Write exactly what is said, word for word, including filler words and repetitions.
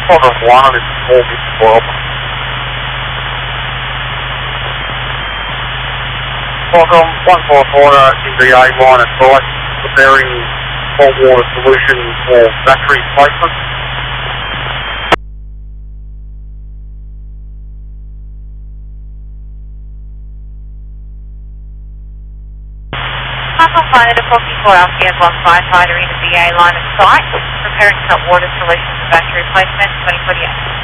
Foxtrot one, this is four bits twelve. Welcome, one four four in the A line at site, preparing cold water solution for battery placement. Michael Finer to Foxy four Alpha one firefighter in the A line at site, preparing hot water solution for battery replacement twenty forty-eight.